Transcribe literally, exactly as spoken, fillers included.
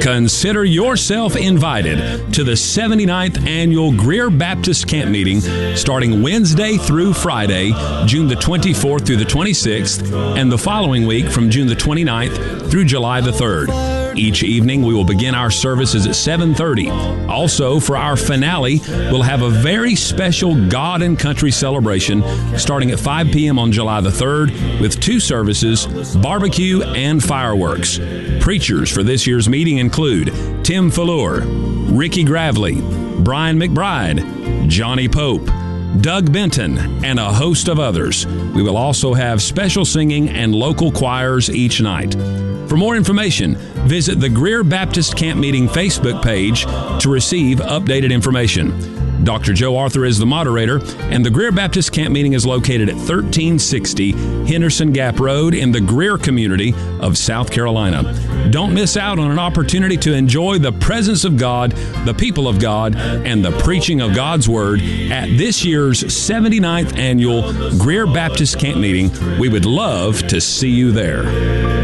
Consider yourself invited to the seventy-ninth Annual Greer Baptist Camp Meeting starting Wednesday through Friday, June the twenty-fourth through the twenty-sixth, and the following week from June the twenty-ninth through July the third. Each evening, we will begin our services at seven thirty. Also, for our finale, we'll have a very special God and Country celebration starting at five p.m. on July the third with two services, barbecue, and fireworks. Preachers for this year's meeting include Tim Fallure, Ricky Gravely, Brian McBride, Johnny Pope, Doug Benton, and a host of others. We will also have special singing and local choirs each night. For more information, visit the Greer Baptist Camp Meeting Facebook page to receive updated information. Doctor Joe Arthur is the moderator, and the Greer Baptist Camp Meeting is located at thirteen sixty Henderson Gap Road in the Greer community of South Carolina. Don't miss out on an opportunity to enjoy the presence of God, the people of God, and the preaching of God's Word at this year's seventy-ninth Annual Greer Baptist Camp Meeting. We would love to see you there.